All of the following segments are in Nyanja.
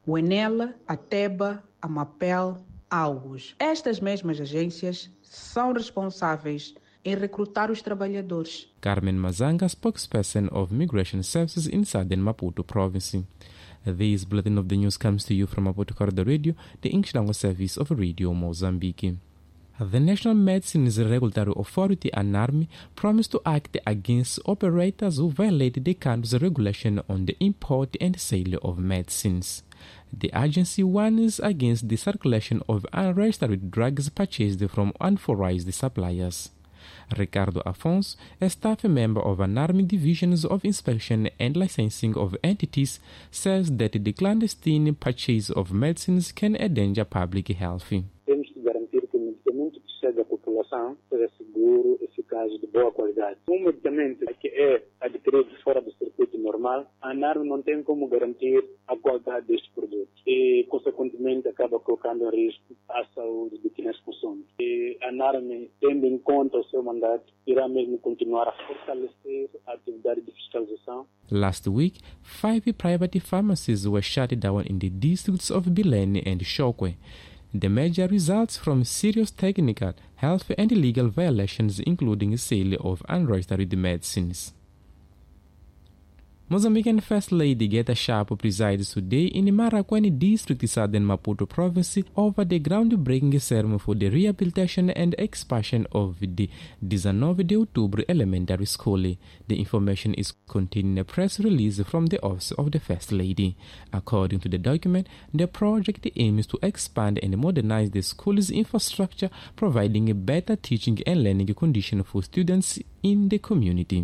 o Enel, a Teba, a Mapel, Algos. Estas mesmas agências são responsáveis em recrutar os trabalhadores. Carmen Mazanga, spokesperson of Migration Services in Southern Maputo Province. This bulletin of the news comes to you from Maputo Corridor Radio, the English language service of Radio Mozambique. The National Medicines Regulatory Authority, ANARMI, promised to act against operators who violate the country's regulation on the import and sale of medicines. The agency warns against the circulation of unregistered drugs purchased from unauthorized suppliers. Ricardo Afonso, a staff member of ANARMI Divisions of Inspection and Licensing of Entities, says that the clandestine purchase of medicines can endanger public health. Temos que garantir que o medicamento que chega à população seja seguro, eficaz e de boa qualidade. Um medicamento que é adquirido fora do circuito normal, a ANARMI não tem como garantir a qualidade deste produto e, consequentemente, acaba colocando em risco a saúde de quem as consome. E a ANARMI, tendo em conta o seu mandato, irá mesmo continuar a fortalecer a atividade de fiscalização. Last week, 5 private pharmacies were shut down in the districts of Bilene and Shokwe. The measure results from serious technical, health and legal violations, including sale of unregistered medicines. Mozambican First Lady Geta Sharp presides today in Marakwani District, Southern Maputo Province, over the groundbreaking ceremony for the rehabilitation and expansion of the 19 de Outubro Elementary School. The information is contained in a press release from the Office of the First Lady. According to the document, the project aims to expand and modernize the school's infrastructure, providing a better teaching and learning condition for students in the community.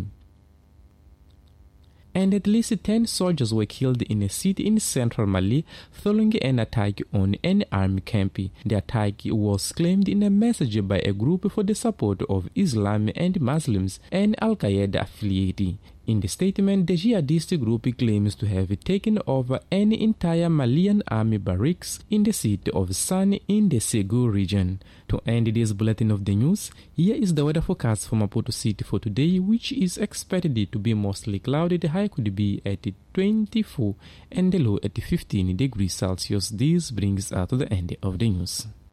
And at least 10 soldiers were killed in a city in central Mali following an attack on an army camp. The attack was claimed in a message by a group for the support of Islam and Muslims, an Al-Qaeda affiliate. In the statement, the jihadist group claims to have taken over an entire Malian army barracks in the city of Sane in the Ségou region. To end this bulletin of the news, here is the weather forecast for Maputo City for today, which is expected to be mostly cloudy. The high could be at 24 and the low at 15 degrees Celsius. This brings us to the end of the news.